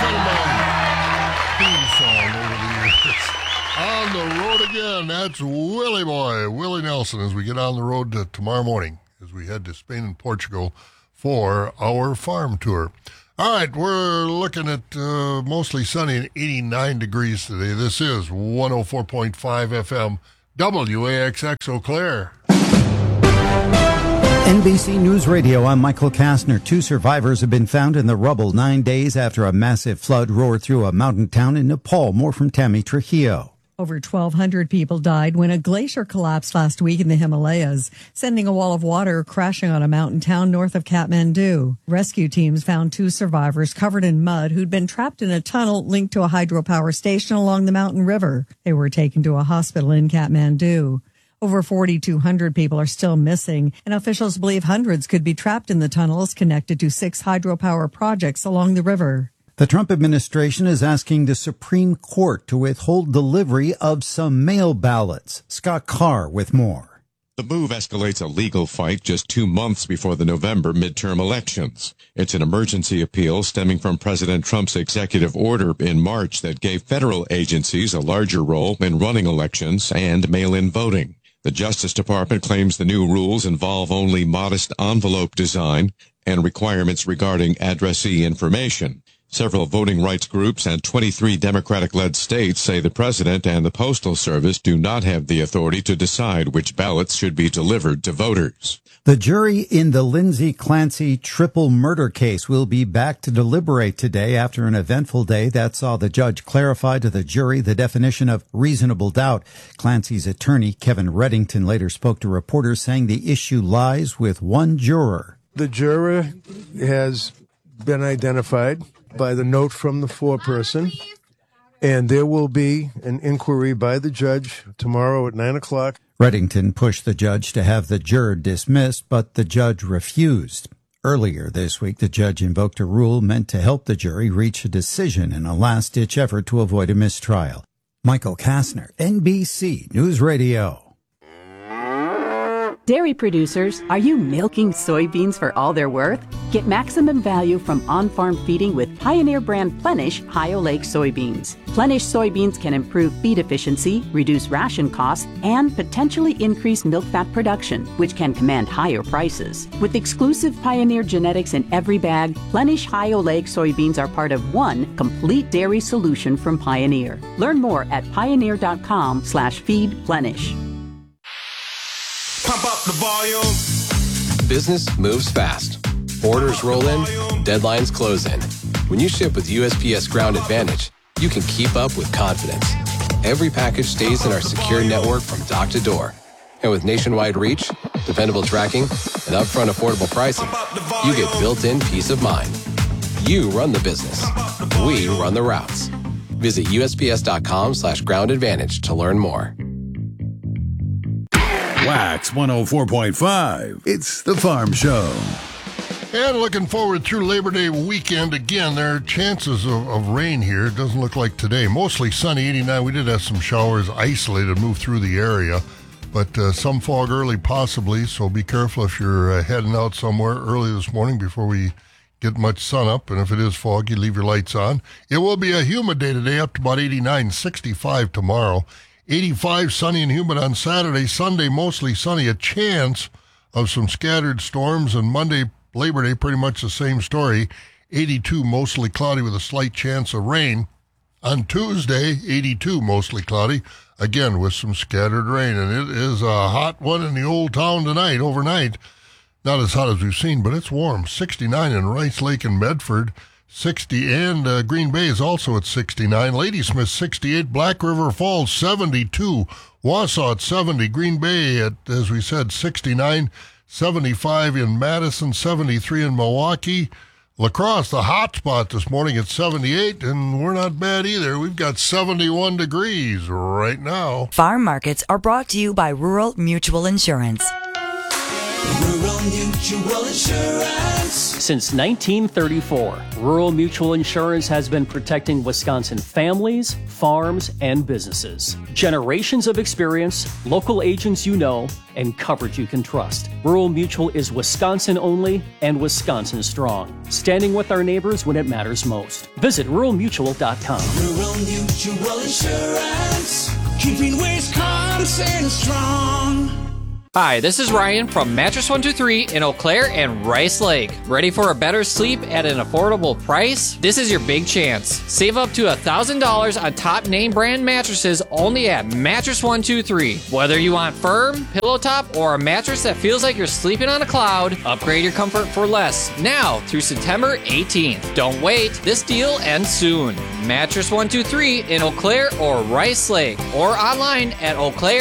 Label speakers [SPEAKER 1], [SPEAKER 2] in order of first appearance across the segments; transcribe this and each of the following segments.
[SPEAKER 1] kind of my theme song over the years. On the road again, that's Willie Boy, Willie Nelson, as we get on the road tomorrow morning, as we head to Spain and Portugal for our farm tour. All right, we're looking at mostly sunny and 89 degrees today. This is 104.5 FM, WAXX Eau Claire.
[SPEAKER 2] NBC News Radio, I'm Michael Kastner. 2 survivors have been found in the rubble 9 days after a massive flood roared through a mountain town in Nepal. More from Tammy Trujillo.
[SPEAKER 3] Over 1,200 people died when a glacier collapsed last week in the Himalayas, sending a wall of water crashing on a mountain town north of Kathmandu. Rescue teams found 2 survivors covered in mud who'd been trapped in a tunnel linked to a hydropower station along the mountain river. They were taken to a hospital in Kathmandu. Over 4,200 people are still missing, and officials believe hundreds could be trapped in the tunnels connected to 6 hydropower projects along the river.
[SPEAKER 2] The Trump administration is asking the Supreme Court to withhold delivery of some mail ballots. Scott Carr with more.
[SPEAKER 4] The move escalates a legal fight just 2 months before the November midterm elections. It's an emergency appeal stemming from President Trump's executive order in March that gave federal agencies a larger role in running elections and mail-in voting. The Justice Department claims the new rules involve only modest envelope design and requirements regarding addressee information. Several voting rights groups and 23 Democratic-led states say the president and the Postal Service do not have the authority to decide which ballots should be delivered to voters.
[SPEAKER 2] The jury in the Lindsay Clancy triple murder case will be back to deliberate today after an eventful day that saw the judge clarify to the jury the definition of reasonable doubt. Clancy's attorney, Kevin Reddington, later spoke to reporters saying the issue lies with one juror.
[SPEAKER 5] The juror has been identified by the note from the foreperson, and there will be an inquiry by the judge tomorrow at 9 o'clock.
[SPEAKER 2] Reddington pushed the judge to have the juror dismissed, but the judge refused. Earlier this week, the judge invoked a rule meant to help the jury reach a decision in a last-ditch effort to avoid a mistrial. Michael Kastner, NBC News Radio.
[SPEAKER 6] Dairy producers, are you milking soybeans for all they're worth? Get maximum value from on-farm feeding with Pioneer brand Plenish High-Oleic soybeans. Plenish soybeans can improve feed efficiency, reduce ration costs, and potentially increase milk fat production, which can command higher prices. With exclusive Pioneer genetics in every bag, Plenish High-Oleic soybeans are part of one complete dairy solution from Pioneer. Learn more at pioneer.com/feedplenish.
[SPEAKER 7] Pump up the volume.
[SPEAKER 8] Business moves fast. Orders roll in, deadlines close in. When you ship with USPS Ground Advantage, you can keep up with confidence. Every package stays in our secure network from dock to door. And with nationwide reach, dependable tracking, and upfront affordable pricing, you get built-in peace of mind. You run the business. We run the routes. Visit USPS.com/Ground Advantage to learn more.
[SPEAKER 9] Wax 104.5. It's the Farm Show.
[SPEAKER 1] And looking forward through Labor Day weekend again. There are chances of rain here. It doesn't look like today. Mostly sunny, 89. We did have some showers isolated, move through the area. But some fog early possibly, so be careful if you're heading out somewhere early this morning before we get much sun up. And if it is foggy, leave your lights on. It will be a humid day today, up to about 89, 65 tomorrow. 85, sunny and humid on Saturday. Sunday, mostly sunny. A chance of some scattered storms. And Monday, Labor Day, pretty much the same story. 82, mostly cloudy with a slight chance of rain. On Tuesday, 82, mostly cloudy. Again, with some scattered rain. And it is a hot one in the old town tonight, overnight. Not as hot as we've seen, but it's warm. 69 in Rice Lake and Medford. 60, and Green Bay is also at 69. Ladysmith, 68. Black River Falls, 72. Wausau at 70. Green Bay at, as we said, 69. 75 in Madison, 73 in Milwaukee. La Crosse, the hot spot this morning at 78, and we're not bad either. We've got 71 degrees right now.
[SPEAKER 10] Farm markets are brought to you by Rural Mutual Insurance.
[SPEAKER 7] Rural Mutual Insurance.
[SPEAKER 10] Since 1934, Rural Mutual Insurance has been protecting Wisconsin families, farms, and businesses. Generations of experience, local agents you know, and coverage you can trust. Rural Mutual is Wisconsin only and Wisconsin strong, standing with our neighbors when it matters most. Visit ruralmutual.com.
[SPEAKER 7] Rural Mutual Insurance, keeping Wisconsin strong.
[SPEAKER 11] Hi, this is Ryan from Mattress 123 in Eau Claire and Rice Lake. Ready for a better sleep at an affordable price? This is your big chance. Save up to $1,000 on top name brand mattresses only at Mattress 123. Whether you want firm, pillow top, or a mattress that feels like you're sleeping on a cloud, upgrade your comfort for less. Now through September 18th. Don't wait. This deal ends soon. Mattress 123 in Eau Claire or Rice Lake, or online at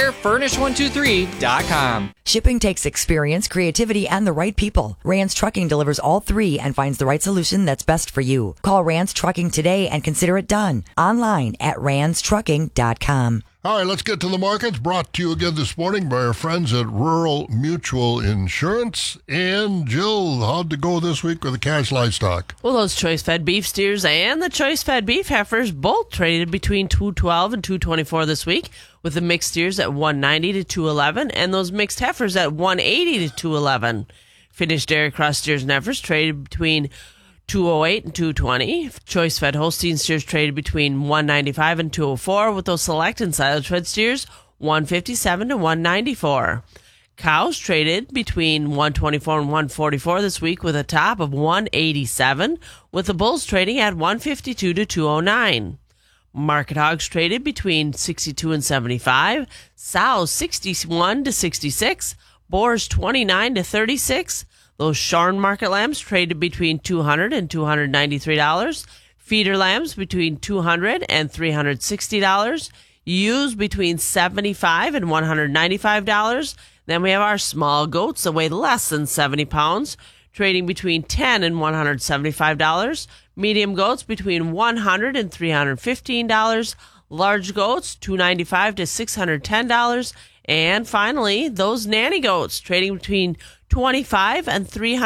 [SPEAKER 11] eauclairefurnish123.com.
[SPEAKER 12] Shipping takes experience, creativity, and the right people. Rand's Trucking delivers all three and finds the right solution that's best for you. Call Rand's Trucking today and consider it done. Online at randstrucking.com.
[SPEAKER 1] All right, let's get to the markets. Brought to you again this morning by our friends at Rural Mutual Insurance. And Jill, how'd it go this week with the cash livestock?
[SPEAKER 13] Well, those choice-fed beef steers and the choice-fed beef heifers both traded between $212 and $224 this week, with the mixed steers at $190 to $211 and those mixed heifers at $180 to $211. Finished dairy cross steers and heifers traded between $208 and $220. Choice-fed Holstein steers traded between $195 and $204, with those select and silage-fed steers $157 to $194. Cows traded between $124 and $144 this week, with a top of $187, with the bulls trading at $152 to $209. Market hogs traded between $62 and $75, sows $61 to $66, boars $29 to $36. Those Sharn market lambs traded between $200 and $293, feeder lambs between $200 and $360, ewes between $75 and $195. Then we have our small goats that weigh less than 70 pounds, trading between $10 and $175. Medium goats between $100 and $315. Large goats $295 to $610. And finally, those nanny goats trading between $25 and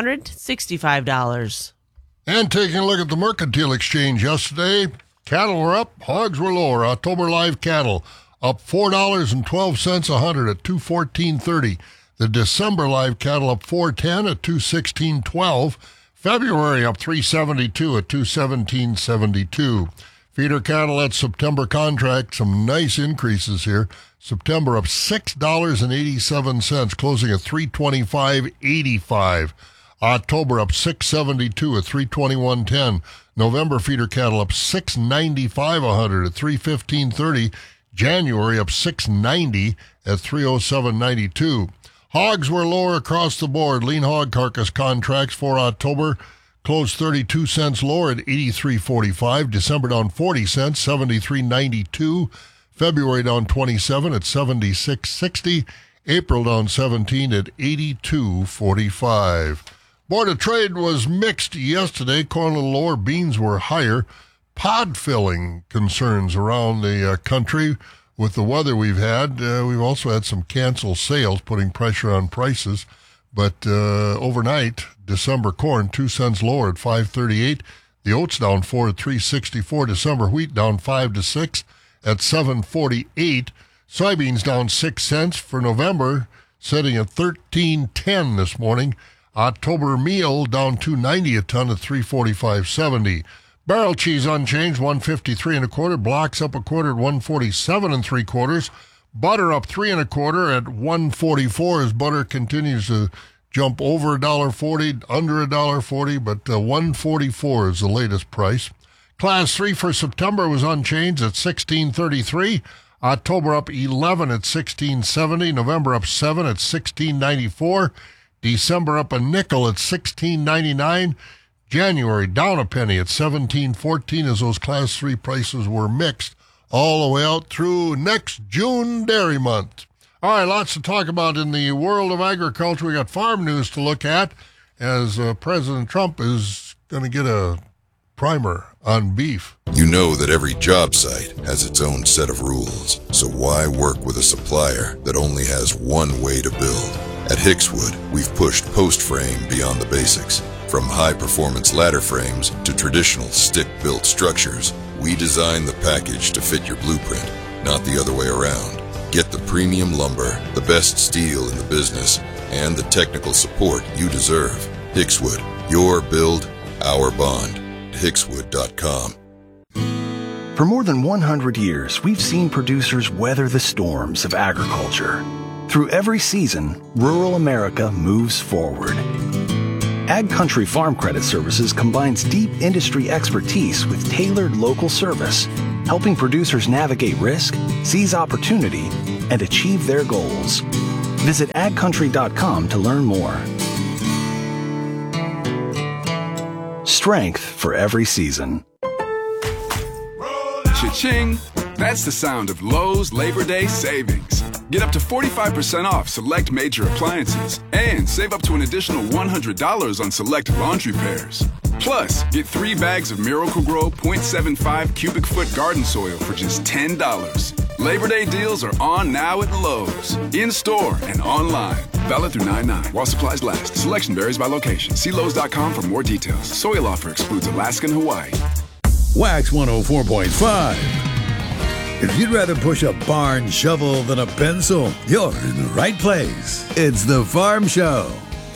[SPEAKER 13] $365.
[SPEAKER 1] And taking a look at the Mercantile Exchange yesterday, cattle were up, hogs were lower. October live cattle up $4.12 a hundred at $214.30. The December live cattle up $4.10 at $216.12. February up $3.72 at $217.72. Feeder cattle at September contract, some nice increases here. September up $6.87, closing at $325.85. October up $6.72 at $321.10. November feeder cattle up $6.95 a hundred at $315.30. January up $6.90 at $307.92. Hogs were lower across the board. Lean hog carcass contracts for October closed 32 cents lower at 83.45. December down 40 cents, 73.92. February down 27 at 76.60. April down 17 at 82.45. Board of Trade was mixed yesterday. Corn a little lower, beans were higher. Pod filling concerns around the country with the weather we've had. We've also had some canceled sales, putting pressure on prices. But overnight, December corn 2 cents lower at 5.38. The oats down 4 at 3.64. December wheat down 5 to 6 at 7.48. Soybeans down 6 cents for November, sitting at 13.10 this morning. October meal down $2.90 a ton at 3.45.70. Barrel cheese unchanged, 153 1/4. Blocks up 1/4 at 147 3/4. Butter up 3 1/4 at 144 as butter continues to jump over $1.40, under $1.40, but 144 is the latest price. Class 3 for September was unchanged at 16.33. October up 11 at 16.70. November up 7 at 16.94. December up a nickel at 16.99. January down a penny at 17.14 as those Class 3 prices were mixed all the way out through next June dairy month. All right, lots to talk about in the world of agriculture. We got farm news to look at as President Trump is going to get a primer on beef.
[SPEAKER 14] You know that every job site has its own set of rules. So why work with a supplier that only has one way to build? At Hickswood, we've pushed post frame beyond the basics. From high-performance ladder frames to traditional stick-built structures, we design the package to fit your blueprint, not the other way around. Get the premium lumber, the best steel in the business, and the technical support you deserve. Hickswood, your build, our bond. Hickswood.com.
[SPEAKER 15] For more than 100 years, we've seen producers weather the storms of agriculture. Through every season, rural America moves forward. Ag Country Farm Credit Services combines deep industry expertise with tailored local service, helping producers navigate risk, seize opportunity, and achieve their goals. Visit agcountry.com to learn more. Strength for every season.
[SPEAKER 16] Cha-ching! That's the sound of Lowe's Labor Day savings. Get up to 45% off select major appliances and save up to an additional $100 on select laundry pairs. Plus, get 3 bags of Miracle-Gro 0.75 cubic foot garden soil for just $10. Labor Day deals are on now at Lowe's, in-store and online. Valid through 9/9 while supplies last. Selection varies by location. See Lowe's.com for more details. Soil offer excludes Alaska and Hawaii.
[SPEAKER 9] Wax 104.5. If you'd rather push a barn shovel than a pencil, you're in the right place. It's The Farm Show.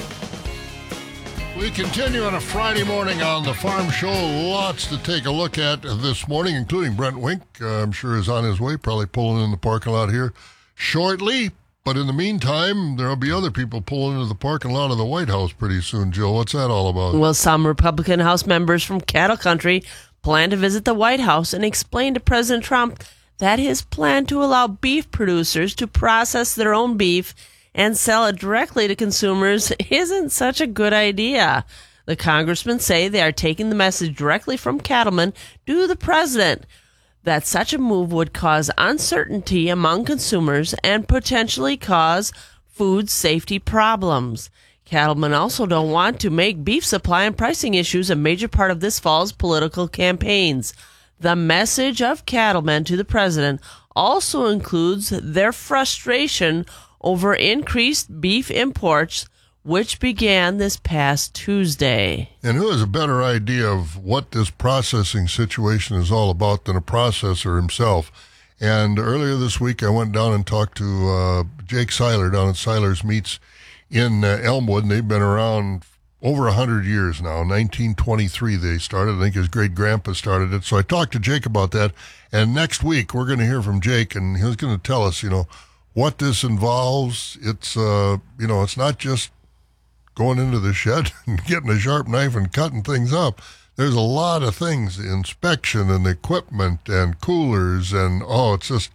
[SPEAKER 1] We continue on a Friday morning on The Farm Show. Lots to take a look at this morning, including Brent Wink. I'm sure is on his way, probably pulling in the parking lot here shortly. But in the meantime, there'll be other people pulling into the parking lot of the White House pretty soon. Jill, what's that all about?
[SPEAKER 13] Well, some Republican House members from Cattle Country plan to visit the White House and explain to President Trump that his plan to allow beef producers to process their own beef and sell it directly to consumers isn't such a good idea. The congressmen say they are taking the message directly from cattlemen to the president that such a move would cause uncertainty among consumers and potentially cause food safety problems. Cattlemen also don't want to make beef supply and pricing issues a major part of this fall's political campaigns. The message of cattlemen to the president also includes their frustration over increased beef imports, which began this past Tuesday.
[SPEAKER 1] And who has a better idea of what this processing situation is all about than a processor himself? And earlier this week, I went down and talked to Jake Seiler down at Seiler's Meats in Elmwood, and they've been around over 100 years now. 1923 they started. I think his great-grandpa started it. So I talked to Jake about that, and next week we're going to hear from Jake, and he's going to tell us, what this involves. It's, it's not just going into the shed and getting a sharp knife and cutting things up. There's a lot of things, inspection and equipment and coolers, and, it's just,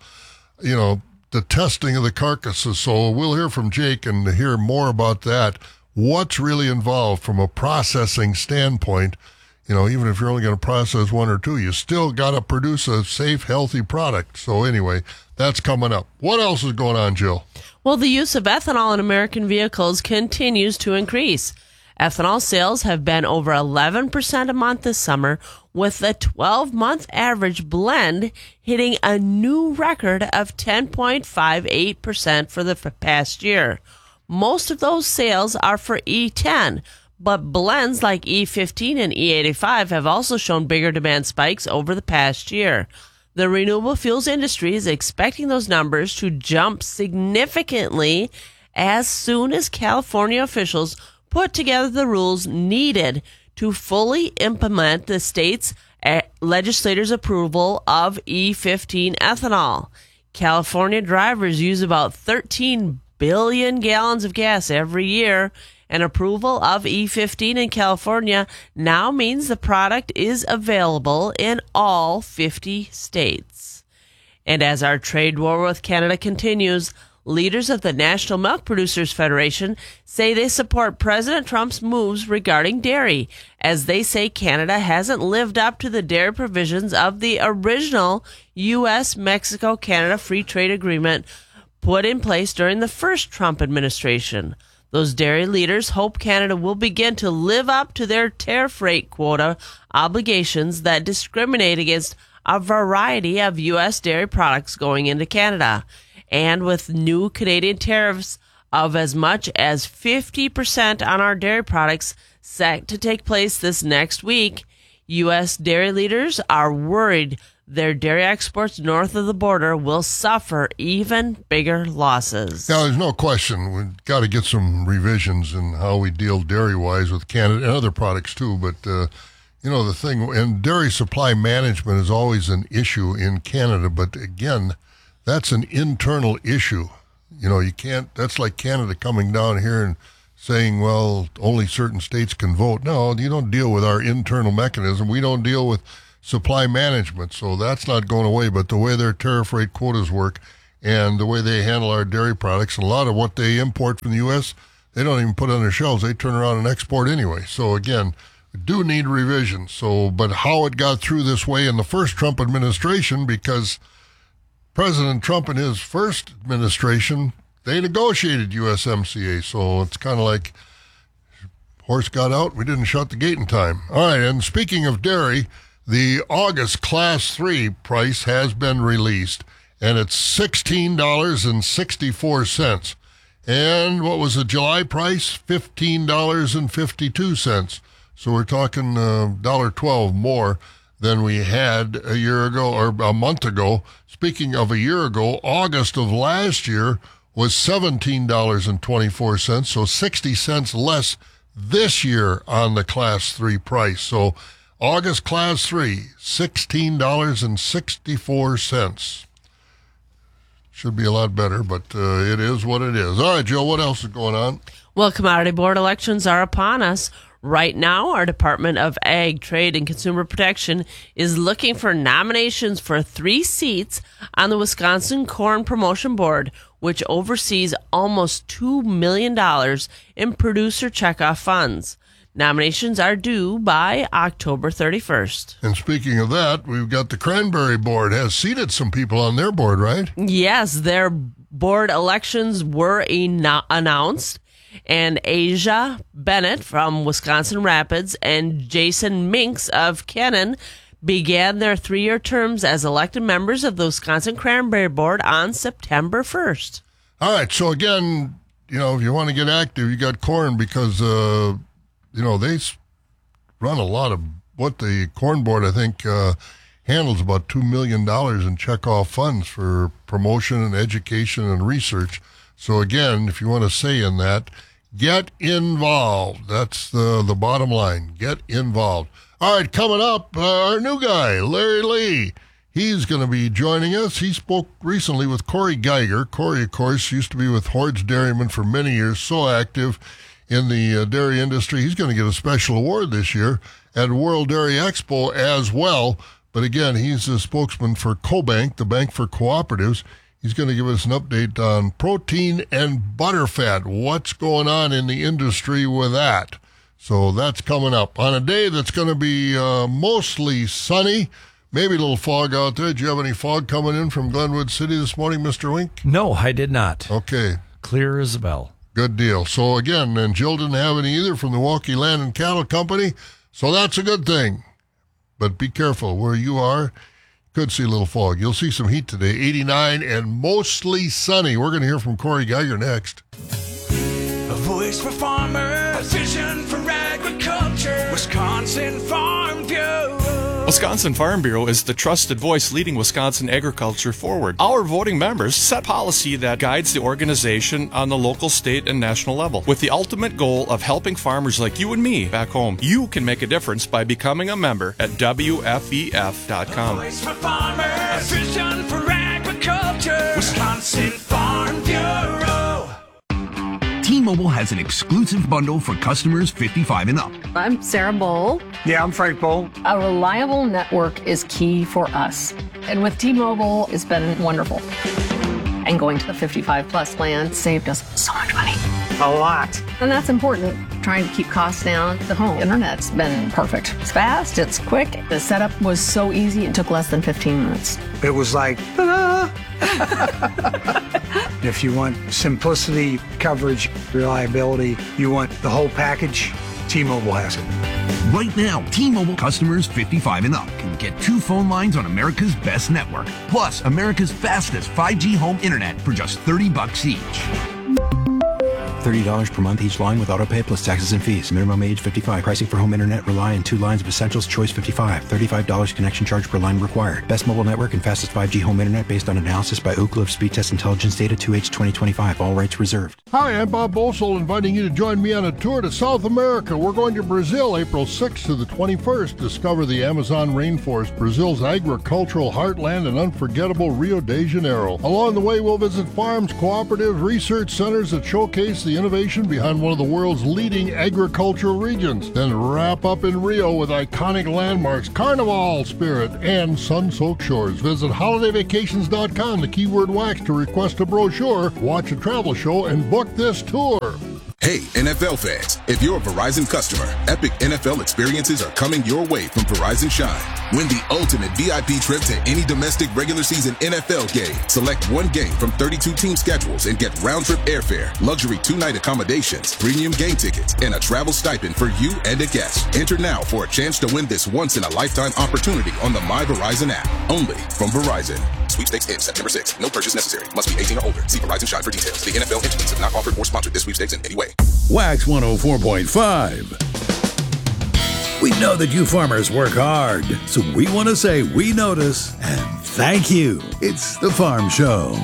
[SPEAKER 1] the testing of the carcasses. So we'll hear from Jake and hear more about that. What's really involved from a processing standpoint. Even if you're only going to process one or two, you still got to produce a safe, healthy product. So anyway, that's coming up. What else is going on, Jill?
[SPEAKER 13] Well, the use of ethanol in American vehicles continues to increase. Ethanol sales have been over 11% a month this summer, with the 12-month average blend hitting a new record of 10.58% for the past year. Most of those sales are for E10, but blends like E15 and E85 have also shown bigger demand spikes over the past year. The renewable fuels industry is expecting those numbers to jump significantly as soon as California officials put together the rules needed to fully implement the state's legislators' approval of E15 ethanol. California drivers use about 13 billion gallons of gas every year, and approval of E15 in California now means the product is available in all 50 states. And as our trade war with Canada continues, leaders of the National Milk Producers Federation say they support President Trump's moves regarding dairy, as they say Canada hasn't lived up to the dairy provisions of the original U.S.-Mexico-Canada Free Trade Agreement put in place during the first Trump administration. Those dairy leaders hope Canada will begin to live up to their tariff rate quota obligations that discriminate against a variety of U.S. dairy products going into Canada. And with new Canadian tariffs of as much as 50% on our dairy products set to take place this next week. U.S. dairy leaders are worried their dairy exports north of the border will suffer even bigger losses.
[SPEAKER 1] Now, there's no question we've got to get some revisions in how we deal dairy-wise with Canada and other products too, but the thing, and dairy supply management is always an issue in Canada, but again, that's an internal issue. You can't, that's like Canada coming down here and saying, well, only certain states can vote. No, you don't deal with our internal mechanism. We don't deal with supply management, so that's not going away. But the way their tariff rate quotas work and the way they handle our dairy products, and a lot of what they import from the U.S., they don't even put on their shelves. They turn around and export anyway. So again, we do need revision. So, but how it got through this way in the first Trump administration, because President Trump in his first administration, they negotiated USMCA. So it's kind of like horse got out, we didn't shut the gate in time. All right, and speaking of dairy, the August Class 3 price has been released, and it's $16.64. And what was the July price? $15.52. So we're talking $1.12 more than we had a year ago or a month ago. Speaking of a year ago, August of last year was $17.24, so 60 cents less this year on the Class 3 price. So August Class 3, $16.64. Should be a lot better, but it is what it is. All right, Joe, what else is going on?
[SPEAKER 13] Well, Commodity Board elections are upon us. Right now, our Department of Ag, Trade, and Consumer Protection is looking for nominations for 3 seats on the Wisconsin Corn Promotion Board, which oversees almost $2 million in producer checkoff funds. Nominations are due by October 31st.
[SPEAKER 1] And speaking of that, we've got the Cranberry Board has seated some people on their board, right?
[SPEAKER 13] Yes, their board elections were announced. And Asia Bennett from Wisconsin Rapids and Jason Minks of Cannon began their 3-year terms as elected members of the Wisconsin Cranberry Board on September 1st.
[SPEAKER 1] All right. So again, if you want to get active, you got corn because, they run a lot of what the Corn Board, I think, handles about $2 million in checkoff funds for promotion and education and research. So again, if you want to say in that, get involved. That's the bottom line. Get involved. All right, coming up, our new guy, Larry Lee. He's going to be joining us. He spoke recently with Corey Geiger. Corey, of course, used to be with Horde's Dairyman for many years, so active in the dairy industry. He's going to get a special award this year at World Dairy Expo as well. But again, he's a spokesman for CoBank, the bank for cooperatives. He's going to give us an update on protein and butterfat. What's going on in the industry with that? So that's coming up on a day that's going to be mostly sunny. Maybe a little fog out there. Did you have any fog coming in from Glenwood City this morning, Mr. Wink?
[SPEAKER 17] No, I did not.
[SPEAKER 1] Okay.
[SPEAKER 17] Clear as a bell.
[SPEAKER 1] Good deal. So again, and Jill didn't have any either from the Milwaukee Land and Cattle Company. So that's a good thing. But be careful where you are. Could see a little fog. You'll see some heat today, 89 and mostly sunny. We're going to hear from Corey Geiger next.
[SPEAKER 7] A voice for farmers, a vision for agriculture, Wisconsin Farm Bureau.
[SPEAKER 18] Wisconsin Farm Bureau is the trusted voice leading Wisconsin agriculture forward. Our voting members set policy that guides the organization on the local, state, and national level with the ultimate goal of helping farmers like you and me back home. You can make a difference by becoming a member at WFEF.com.
[SPEAKER 7] A voice for farmers, a vision for agriculture, Wisconsin Farm Bureau.
[SPEAKER 19] T-Mobile has an exclusive bundle for customers 55 and up.
[SPEAKER 20] I'm Sarah Bowl.
[SPEAKER 19] Yeah, I'm Frank Bowl.
[SPEAKER 20] A reliable network is key for us. And with T-Mobile, it's been wonderful. And going to the 55 plus plan saved us so much money.
[SPEAKER 19] A lot.
[SPEAKER 20] And that's important. Trying to keep costs down. The home internet's been perfect. It's fast, it's quick. The setup was so easy, it took less than 15 minutes.
[SPEAKER 19] It was like, ta-da! If you want simplicity, coverage, reliability, you want the whole package, T-Mobile has it. Right now, T-Mobile customers 55 and up can get 2 phone lines on America's best network, plus America's fastest 5G home internet for just $30 each.
[SPEAKER 21] $30 per month each line with autopay plus taxes and fees. Minimum age 55. Pricing for home internet rely on 2 lines of Essentials Choice 55. $35 connection charge per line required. Best mobile network and fastest 5G home internet based on analysis by Ookla of Speed Test Intelligence data 2H 2025. All rights reserved.
[SPEAKER 1] Hi, I'm Bob Bosel, inviting you to join me on a tour to South America. We're going to Brazil April 6th to the 21st. Discover the Amazon rainforest, Brazil's agricultural heartland, and unforgettable Rio de Janeiro. Along the way, we'll visit farms, cooperatives, research centers that showcase the innovation behind one of the world's leading agricultural regions. Then wrap up in Rio with iconic landmarks, Carnival spirit, and sun-soaked shores. Visit holidayvacations.com, the keyword wax, to request a brochure, watch a travel show, and book this tour.
[SPEAKER 22] Hey, NFL fans, if you're a Verizon customer, epic NFL experiences are coming your way from Verizon Shine. Win the ultimate VIP trip to any domestic regular season NFL game. Select one game from 32 team schedules and get round-trip airfare, luxury 2-night accommodations, premium game tickets, and a travel stipend for you and a guest. Enter now for a chance to win this once-in-a-lifetime opportunity on the My Verizon app. Only from Verizon. Sweepstakes ends September 6th. No purchase necessary. Must be 18 or older. See Verizon Shine for details. The NFL entities have not offered or sponsored this sweepstakes in any way.
[SPEAKER 9] Wax 104.5. We know that you farmers work hard, so we want to say we notice and thank you. It's The Farm Show.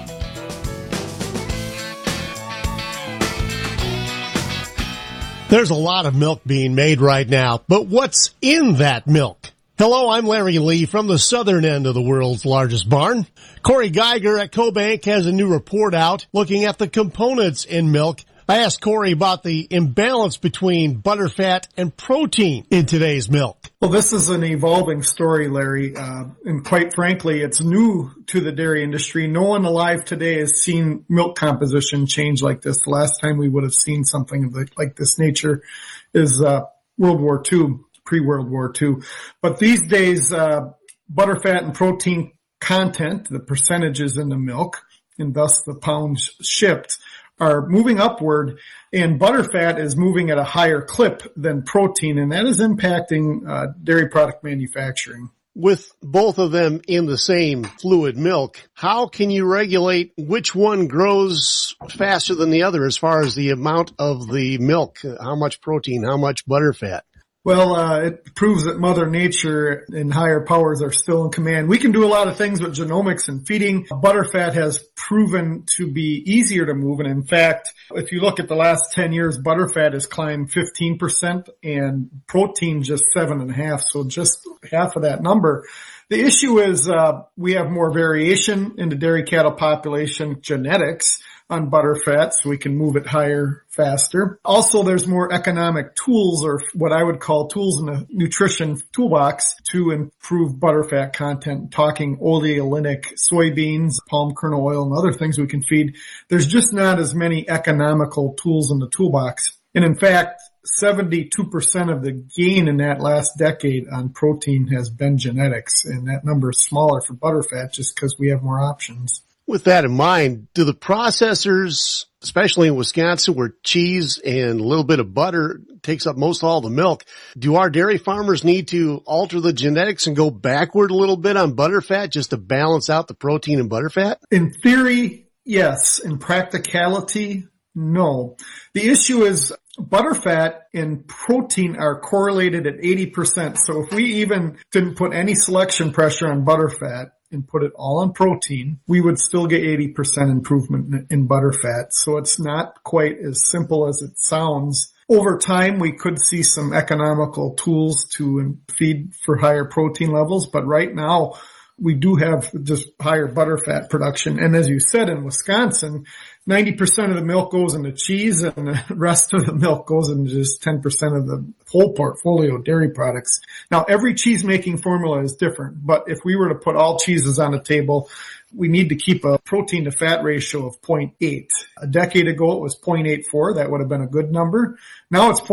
[SPEAKER 23] There's a lot of milk being made right now, but what's in that milk? Hello, I'm Larry Lee from the southern end of the world's largest barn. Corey Geiger at CoBank has a new report out looking at the components in milk. I asked Corey about the imbalance between butterfat and protein in today's milk.
[SPEAKER 24] Well, this is an evolving story, Larry, and quite frankly, it's new to the dairy industry. No one alive today has seen milk composition change like this. The last time we would have seen something like this nature is World War II, pre-World War II. But these days, butterfat and protein content, the percentages in the milk, and thus the pounds shipped, are moving upward, and butterfat is moving at a higher clip than protein, and that is impacting dairy product manufacturing.
[SPEAKER 23] With both of them in the same fluid milk, how can you regulate which one grows faster than the other as far as the amount of the milk? How much protein, how much butterfat?
[SPEAKER 24] Well, it proves that Mother Nature and higher powers are still in command. We can do a lot of things with genomics and feeding. Butterfat has proven to be easier to move. And in fact, if you look at the last 10 years, butterfat has climbed 15% and protein just 7.5%. So just half of that number. The issue is, we have more variation in the dairy cattle population genetics on butterfat, so we can move it higher faster. Also, there's more economic tools, or what I would call tools in the nutrition toolbox, to improve butterfat content, talking oleolinic soybeans, palm kernel oil, and other things we can feed. There's just not as many economical tools in the toolbox. And in fact, 72% of the gain in that last decade on protein has been genetics, and that number is smaller for butterfat just because we have more options.
[SPEAKER 23] With that in mind, do the processors, especially in Wisconsin where cheese and a little bit of butter takes up most all the milk, do our dairy farmers need to alter the genetics and go backward a little bit on butterfat just to balance out the protein in butterfat?
[SPEAKER 24] In theory, yes. In practicality, no. The issue is butterfat and protein are correlated at 80%. So if we even didn't put any selection pressure on butterfat and put it all on protein, we would still get 80% improvement in butterfat. So it's not quite as simple as it sounds. Over time, we could see some economical tools to feed for higher protein levels, but right now we do have just higher butterfat production. And as you said, in Wisconsin, 90% of the milk goes into cheese and the rest of the milk goes into just 10% of the whole portfolio of dairy products. Now, every cheese making formula is different, but if we were to put all cheeses on the table, we need to keep a protein to fat ratio of 0.8. A decade ago, it was 0.84. That would have been a good number. Now it's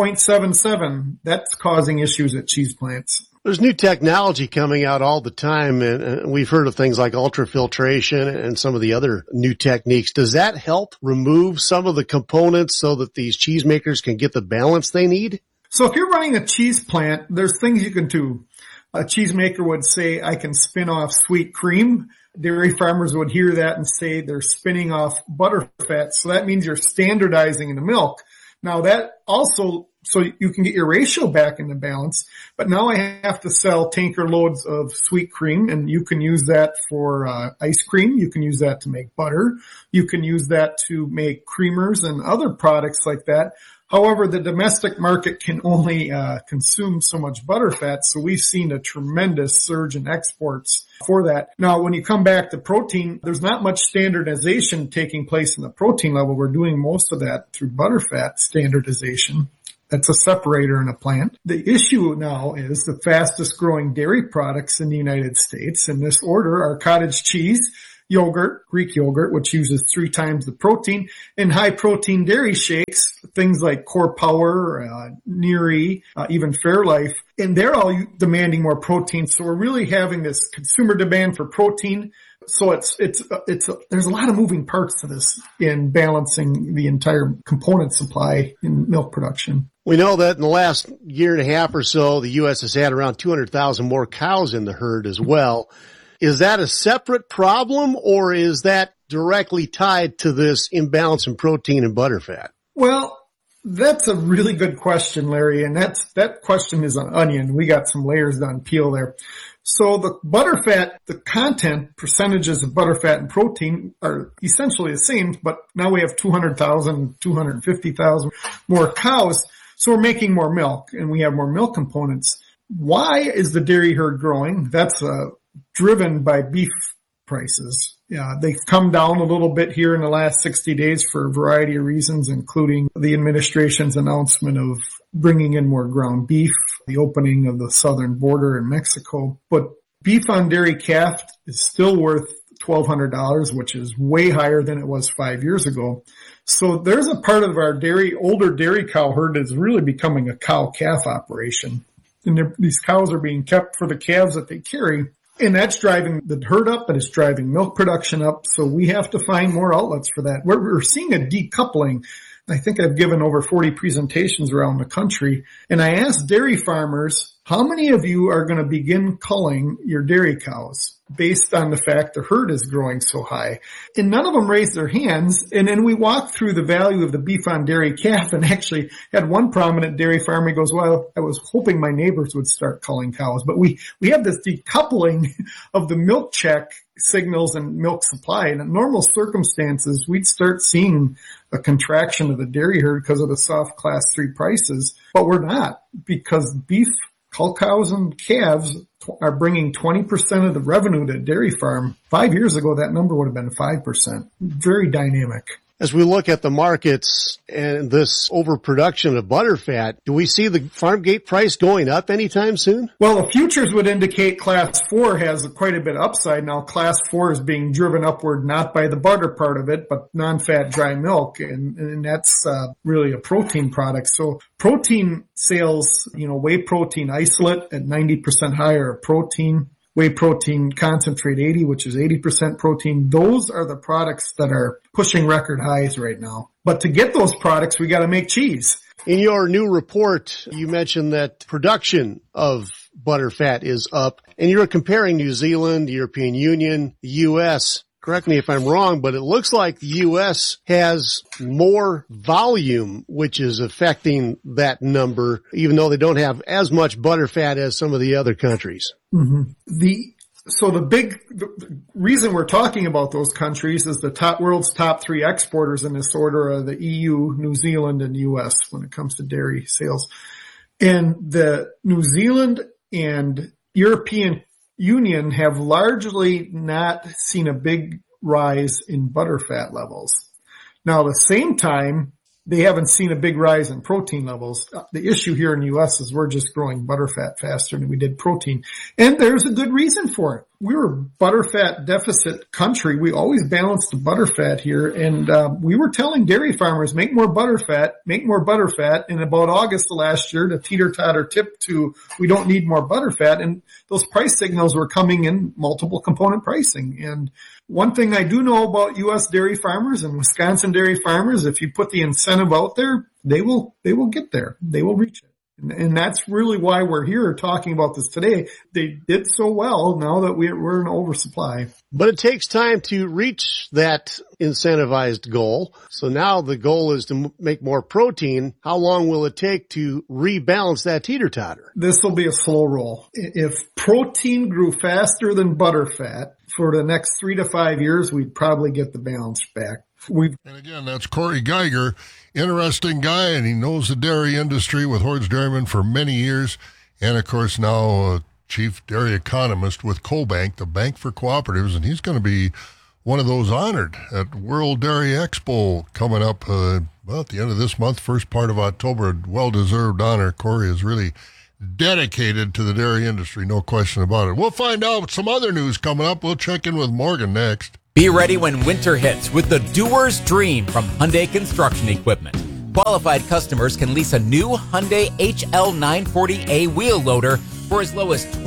[SPEAKER 24] 0.77. That's causing issues at cheese plants.
[SPEAKER 23] There's new technology coming out all the time, and we've heard of things like ultrafiltration and some of the other new techniques. Does that help remove some of the components so that these cheesemakers can get the balance they need?
[SPEAKER 24] So if you're running a cheese plant, there's things you can do. A cheesemaker would say, I can spin off sweet cream. dairy farmers would hear that and say they're spinning off butter fat. So that means you're standardizing in the milk. Now that also, so you can get your ratio back into balance, but now I have to sell tanker loads of sweet cream, and you can use that for ice cream. You can use that to make butter. You can use that to make creamers and other products like that. However, the domestic market can only consume so much butter fat, so we've seen a tremendous surge in exports for that. Now, when you come back to protein, there's not much standardization taking place in the protein level. We're doing most of that through butter fat standardization. That's a separator in a plant. The issue now is the fastest growing dairy products in the United States. In this order are cottage cheese, yogurt, Greek yogurt, which uses 3 times the protein, and high protein dairy shakes, things like Core Power, Neary, even Fairlife. And they're all demanding more protein. So we're really having this consumer demand for protein. So there's a lot of moving parts to this in balancing the entire component supply in milk production.
[SPEAKER 23] We know that in the last year and a half or so, the U.S. has had around 200,000 more cows in the herd as well. Is that a separate problem, or is that directly tied to this imbalance in protein and butter fat?
[SPEAKER 24] Well, that's a really good question, Larry, and that question is an onion. We got some layers to unpeel there. So the butter fat, the content percentages of butter fat and protein are essentially the same, but now we have 200,000, 250,000 more cows. So we're making more milk, and we have more milk components. Why is the dairy herd growing? That's driven by beef prices. They've come down a little bit here in the last 60 days for a variety of reasons, including the administration's announcement of bringing in more ground beef, the opening of the southern border in Mexico. But beef on dairy calf is still worth $1,200, which is way higher than it was 5 years ago. So there's a part of our older dairy cow herd that's really becoming a cow-calf operation. And these cows are being kept for the calves that they carry. And that's driving the herd up, but it's driving milk production up. So we have to find more outlets for that. We're seeing a decoupling. I think I've given over 40 presentations around the country. And I asked dairy farmers, how many of you are going to begin culling your dairy cows based on the fact the herd is growing so high? And none of them raised their hands. And then we walked through the value of the beef on dairy calf, and actually had one prominent dairy farmer goes, well, I was hoping my neighbors would start culling cows. But we have this decoupling of the milk check signals and milk supply. And in normal circumstances, we'd start seeing a contraction of the dairy herd because of the soft class 3 prices. But we're not, because beef, cull cows and calves are bringing 20% of the revenue to a dairy farm. 5 years ago, that number would have been 5%. Very dynamic.
[SPEAKER 23] As we look at the markets and this overproduction of butter fat, do we see the farm gate price going up anytime soon?
[SPEAKER 24] Well, the futures would indicate class 4 has quite a bit of upside. Now, class 4 is being driven upward not by the butter part of it, but non-fat dry milk, and that's really a protein product. So protein sales, whey protein isolate at 90% higher protein, whey protein concentrate 80, which is 80% protein. Those are the products that are pushing record highs right now. But to get those products, we got to make cheese.
[SPEAKER 23] In your new report, you mentioned that production of butter fat is up, and you're comparing New Zealand, the European Union, the U.S. Correct me if I'm wrong, but it looks like the U.S. has more volume, which is affecting that number, even though they don't have as much butter fat as some of the other countries.
[SPEAKER 24] Mm-hmm. The reason we're talking about those countries is the world's top 3 exporters in this order are the EU, New Zealand, and U.S. when it comes to dairy sales. And the New Zealand and European Union have largely not seen a big rise in butter fat levels. Now, at the same time, they haven't seen a big rise in protein levels. The issue here in the U.S. is we're just growing butter fat faster than we did protein. And there's a good reason for it. We were a butter fat deficit country. We always balanced the butter fat here. And we were telling dairy farmers, make more butter fat. And about August of last year, the teeter-totter tipped to we don't need more butter fat. And those price signals were coming in multiple component pricing. And one thing I do know about U.S. dairy farmers and Wisconsin dairy farmers, if you put the incentive out there, they will get there. They will reach it. And that's really why we're here talking about this today. They did so well now that we're in oversupply.
[SPEAKER 23] But it takes time to reach that incentivized goal. So now the goal is to make more protein. How long will it take to rebalance that teeter-totter?
[SPEAKER 24] This will be a slow roll. If protein grew faster than butterfat for the next 3 to 5 years, we'd probably get the balance back.
[SPEAKER 1] And again, that's Corey Geiger. Interesting guy, and he knows the dairy industry with Hoard's Dairyman for many years. And, of course, now chief dairy economist with CoBank, the Bank for Cooperatives. And he's going to be one of those honored at World Dairy Expo coming up, at the end of this month, first part of October. A well-deserved honor. Corey is really dedicated to the dairy industry, no question about it. We'll find out some other news coming up. We'll check in with Morgan next.
[SPEAKER 2] Be ready when winter hits with the Doer's Dream from Hyundai Construction Equipment. Qualified customers can lease a new Hyundai HL940A wheel loader for as low as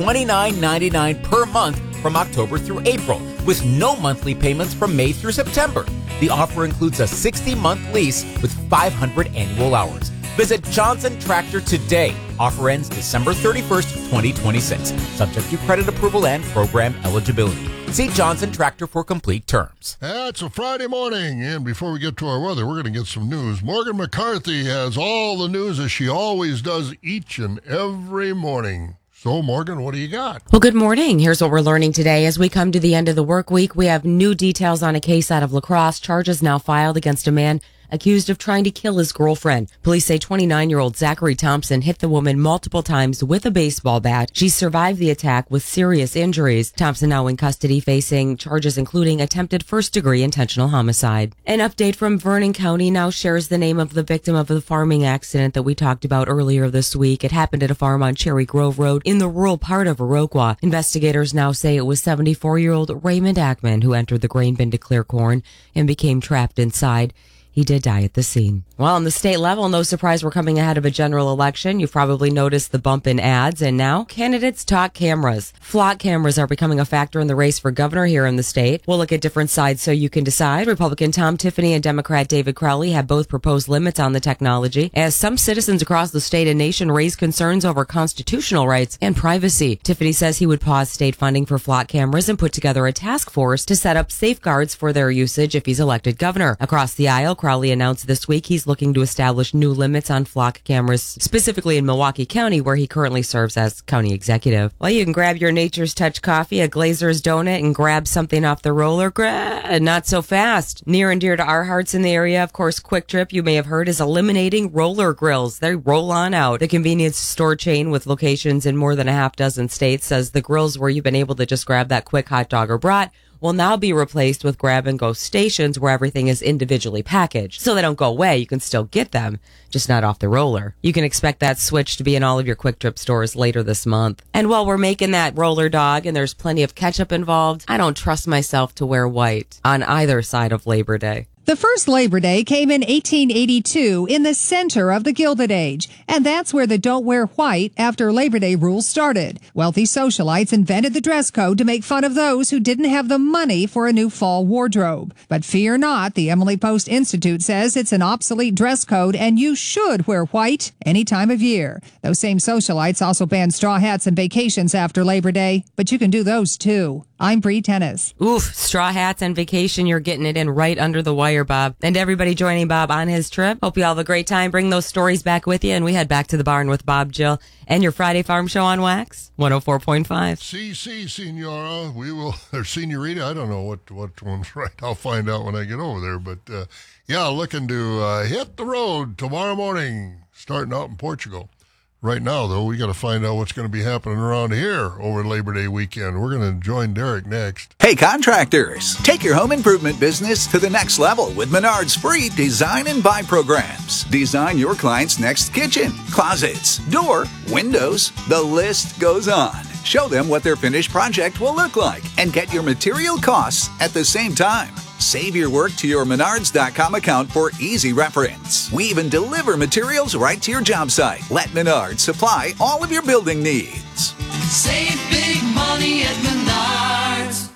[SPEAKER 2] $29.99 per month from October through April, with no monthly payments from May through September. The offer includes a 60-month lease with 500 annual hours. Visit Johnson Tractor today. Offer ends December 31st, 2026. Subject to credit approval and program eligibility. See Johnson Tractor for complete terms.
[SPEAKER 1] It's a Friday morning, and before we get to our weather, we're going to get some news. Morgan McCarthy has all the news as she always does each and every morning. So, Morgan, what do you got?
[SPEAKER 3] Well, good morning. Here's what we're learning today. As we come to the end of the work week, we have new details on a case out of La Crosse. Charges now filed against a man accused of trying to kill his girlfriend. Police say 29-year-old Zachary Thompson hit the woman multiple times with a baseball bat. She survived the attack with serious injuries. Thompson now in custody facing charges including attempted first-degree intentional homicide. An update from Vernon County now shares the name of the victim of the farming accident that we talked about earlier this week. It happened at a farm on Cherry Grove Road in the rural part of Iroquois. Investigators now say it was 74-year-old Raymond Ackman who entered the grain bin to clear corn and became trapped inside. He did die at the scene. Well, on the state level, no surprise we're coming ahead of a general election. You've probably noticed the bump in ads, and now candidates talk cameras. Flock cameras are becoming a factor in the race for governor here in the state. We'll look at different sides so you can decide. Republican Tom Tiffany and Democrat David Crowley have both proposed limits on the technology, as some citizens across the state and nation raise concerns over constitutional rights and privacy. Tiffany says he would pause state funding for flock cameras and put together a task force to set up safeguards for their usage if he's elected governor. Across the aisle, Crowley announced this week he's looking to establish new limits on flock cameras, specifically in Milwaukee County, where he currently serves as county executive. Well, you can grab your Nature's Touch coffee, a Glazer's donut, and grab something off the roller. Not so fast. Near and dear to our hearts in the area, of course, Quick Trip, you may have heard, is eliminating roller grills. They roll on out. The convenience store chain with locations in more than a half dozen states says the grills where you've been able to just grab that quick hot dog or brat will now be replaced with grab-and-go stations where everything is individually packaged. So they don't go away. You can still get them, just not off the roller. You can expect that switch to be in all of your Quick Trip stores later this month. And while we're making that roller dog and there's plenty of ketchup involved, I don't trust myself to wear white on either side of Labor Day.
[SPEAKER 4] The first Labor Day came in 1882 in the center of the Gilded Age, and that's where the don't wear white after Labor Day rules started. Wealthy socialites invented the dress code to make fun of those who didn't have the money for a new fall wardrobe. But fear not, the Emily Post Institute says it's an obsolete dress code and you should wear white any time of year. Those same socialites also banned straw hats and vacations after Labor Day, but you can do those too. I'm Bree Tennis.
[SPEAKER 3] Oof, straw hats and vacation, you're getting it in right under the wire, Bob. And everybody joining Bob on his trip. Hope you all have a great time. Bring those stories back with you, and we head back to the barn with Bob, Jill, and your Friday Farm Show on Wax 104.5.
[SPEAKER 1] CC, Senora. We will, or Senorita, I don't know what one's right. I'll find out when I get over there. But, yeah, looking to hit the road tomorrow morning, starting out in Portugal. Right now, though, we got to find out what's going to be happening around here over Labor Day weekend. We're going to join Derek next.
[SPEAKER 5] Hey, contractors, take your home improvement business to the next level with Menard's free Design and Buy programs. Design your client's next kitchen, closets, door, windows. The list goes on. Show them what their finished project will look like and get your material costs at the same time. Save your work to your Menards.com account for easy reference. We even deliver materials right to your job site. Let Menards supply all of your building needs.
[SPEAKER 7] Save big money at Menards.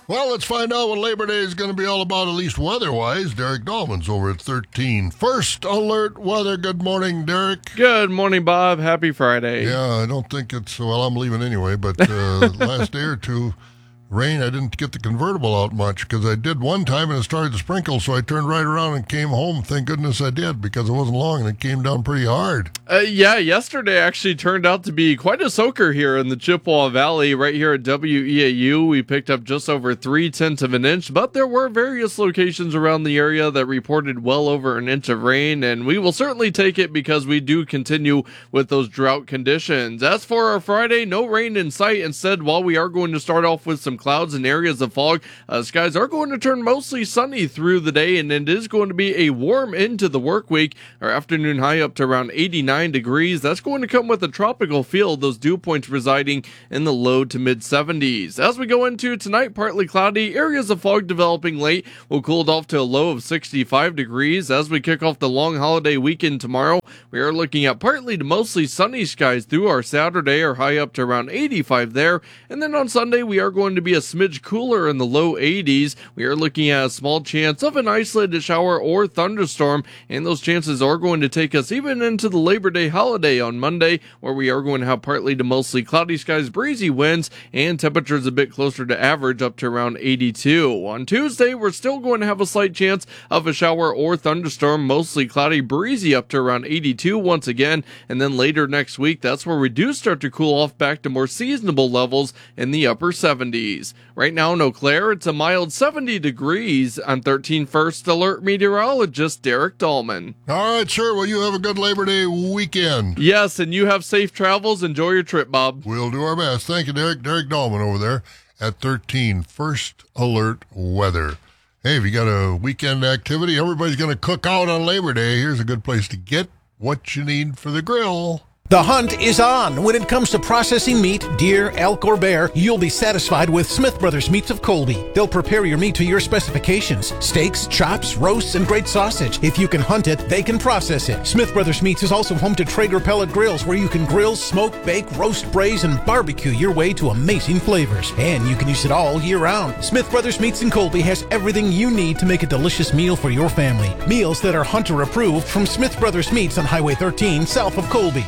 [SPEAKER 1] Well, let's find out what Labor Day is going to be all about, at least weather-wise. Derek Dahlman's over at 13. First Alert Weather. Good morning, Derek.
[SPEAKER 6] Good morning, Bob. Happy Friday.
[SPEAKER 1] Yeah, I don't think it's, well, I'm leaving anyway, but last day or two, rain, I didn't get the convertible out much because I did one time and it started to sprinkle, so I turned right around and came home. Thank goodness I did because it wasn't long and it came down pretty hard.
[SPEAKER 6] Yeah, yesterday actually turned out to be quite a soaker here in the Chippewa Valley. Right here at WEAU, we picked up just over 0.3 of an inch, but there were various locations around the area that reported well over an inch of rain, and we will certainly take it because we do continue with those drought conditions. As for our Friday, no rain in sight. Instead, while we are going to start off with some clouds and areas of fog, skies are going to turn mostly sunny through the day, and it is going to be a warm into the work week. Our afternoon high up to around 89 degrees. That's going to come with a tropical feel, those dew points residing in the low to mid 70s. As we go into tonight, partly cloudy, areas of fog developing late. We'll cool off to a low of 65 degrees. As we kick off the long holiday weekend tomorrow, we are looking at partly to mostly sunny skies through our Saturday, our high up to around 85 there. And then on Sunday, we are going to be a smidge cooler in the low 80s. We are looking at a small chance of an isolated shower or thunderstorm, and those chances are going to take us even into the Labor Day holiday on Monday, where we are going to have partly to mostly cloudy skies, breezy winds, and temperatures a bit closer to average up to around 82. On Tuesday, we're still going to have a slight chance of a shower or thunderstorm, mostly cloudy, breezy up to around 82 once again, and then later next week, that's where we do start to cool off back to more seasonable levels in the upper 70s. Right now in Eau Claire, it's a mild 70 degrees. I'm 13 First Alert meteorologist Derek Dahlman.
[SPEAKER 1] All right, sir. Well, you have a good Labor Day weekend.
[SPEAKER 6] Yes, and you have safe travels. Enjoy your trip, Bob.
[SPEAKER 1] We'll do our best. Thank you, Derek. Derek Dahlman over there at 13 First Alert Weather. Hey, if you got a weekend activity, everybody's going to cook out on Labor Day. Here's a good place to get what you need for the grill.
[SPEAKER 8] The hunt is on. When it comes to processing meat, deer, elk, or bear, you'll be satisfied with Smith Brothers Meats of Colby. They'll prepare your meat to your specifications. Steaks, chops, roasts, and great sausage. If you can hunt it, they can process it. Smith Brothers Meats is also home to Traeger pellet grills where you can grill, smoke, bake, roast, braise, and barbecue your way to amazing flavors. And you can use it all year round. Smith Brothers Meats in Colby has everything you need to make a delicious meal for your family. Meals that are hunter approved from Smith Brothers Meats on Highway 13 south of Colby.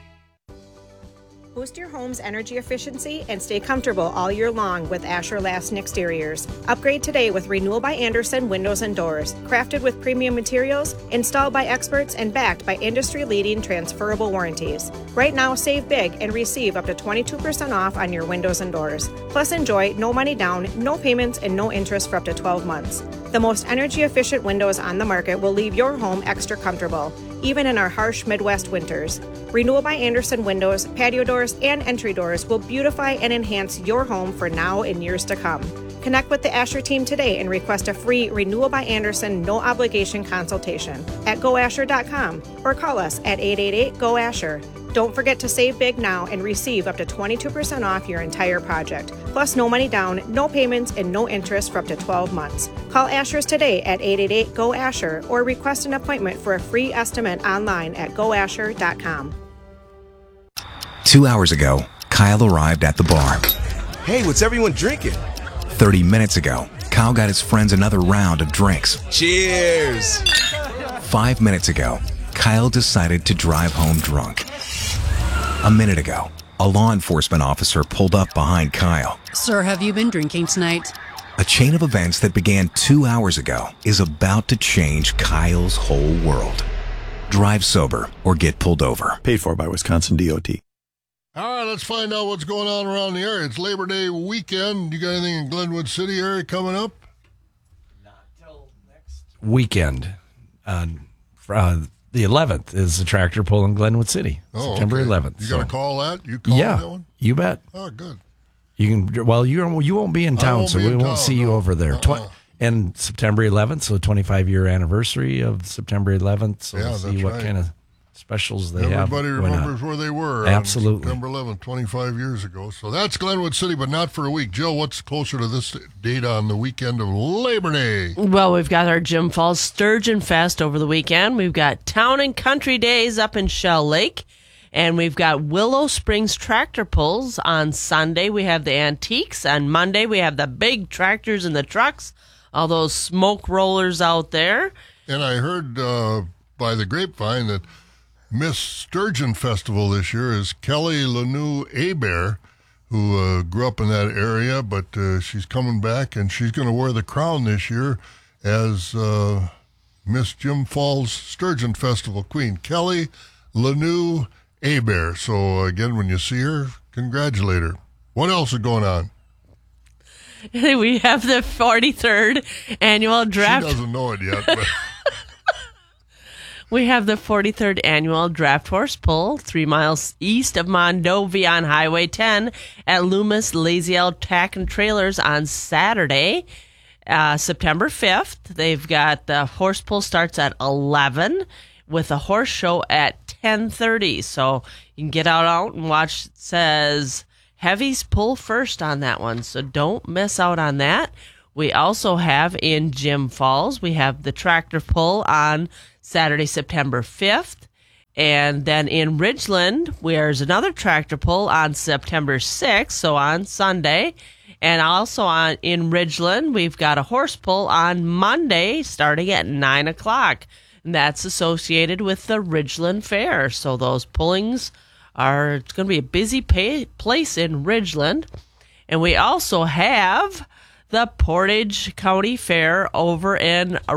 [SPEAKER 10] Boost your home's energy efficiency and stay comfortable all year long with Asher Lasten Exteriors. Upgrade today with Renewal by Andersen Windows and Doors. Crafted with premium materials, installed by experts, and backed by industry-leading transferable warranties. Right now, save big and receive up to 22% off on your windows and doors. Plus, enjoy no money down, no payments, and no interest for up to 12 months. The most energy-efficient windows on the market will leave your home extra comfortable, even in our harsh Midwest winters. Renewal by Andersen windows, patio doors, and entry doors will beautify and enhance your home for now and years to come. Connect with the Asher team today and request a free Renewal by Andersen no-obligation consultation at goasher.com or call us at 888-GO-ASHER. Don't forget to save big now and receive up to 22% off your entire project. Plus no money down, no payments, and no interest for up to 12 months. Call Asher's today at 888-GO-ASHER or request an appointment for a free estimate online at goasher.com.
[SPEAKER 11] 2 hours ago, Kyle arrived at the bar.
[SPEAKER 25] Hey, what's everyone drinking?
[SPEAKER 11] 30 minutes ago, Kyle got his friends another round of drinks.
[SPEAKER 25] Cheers!
[SPEAKER 11] 5 minutes ago, Kyle decided to drive home drunk. A minute ago, a law enforcement officer pulled up behind Kyle.
[SPEAKER 26] Sir, have you been drinking tonight?
[SPEAKER 11] A chain of events that began 2 hours ago is about to change Kyle's whole world. Drive sober or get pulled over.
[SPEAKER 27] Paid for by Wisconsin DOT.
[SPEAKER 1] All right, let's find out what's going on around the area. It's Labor Day weekend. You got anything in Glenwood City area coming up?
[SPEAKER 17] Weekend. The 11th is the tractor pull in Glenwood City. September 11th.
[SPEAKER 1] You got to call that? You call that one?
[SPEAKER 17] You bet.
[SPEAKER 1] Oh, good.
[SPEAKER 17] You can. Well, you won't be in town, so we won't see you over there. And September 11th, so 25-year anniversary of September 11th. So we'll see what kind of specials they have.
[SPEAKER 1] Everybody remembers where they were.
[SPEAKER 17] Absolutely.
[SPEAKER 1] On September 11th, 25 years ago. So that's Glenwood City, but not for a week. Jill, what's closer to this date on the weekend of Labor Day?
[SPEAKER 13] Well, we've got our Jim Falls Sturgeon Fest over the weekend. We've got Town and Country Days up in Shell Lake. And we've got Willow Springs tractor pulls on Sunday. We have the antiques. On Monday, we have the big tractors and the trucks, all those smoke rollers out there.
[SPEAKER 1] And I heard by the grapevine that Miss Sturgeon Festival this year is Kelly Lanu Hebert, who grew up in that area, but she's coming back, and she's going to wear the crown this year as Miss Jim Falls Sturgeon Festival Queen, Kelly Lanu Hebert. So, again, when you see her, congratulate her. What else is going on?
[SPEAKER 13] We have the 43rd annual draft.
[SPEAKER 1] She doesn't know it yet, but...
[SPEAKER 13] We have the 43rd annual draft horse pull 3 miles east of Mondovi on Highway 10 at Loomis Lazy L Tack and Trailers on Saturday, September 5th. They've got the horse pull starts at 11 with a horse show at 10:30. So you can get out and watch. It says heavies pull first on that one, so don't miss out on that. We also have in Jim Falls, we have the tractor pull on Saturday, September 5th. And then in Ridgeland, there's another tractor pull on September 6th, so on Sunday. And also in Ridgeland, we've got a horse pull on Monday starting at 9 o'clock. And that's associated with the Ridgeland Fair. So those pullings it's going to be a busy place in Ridgeland. And we also have the Portage County Fair over in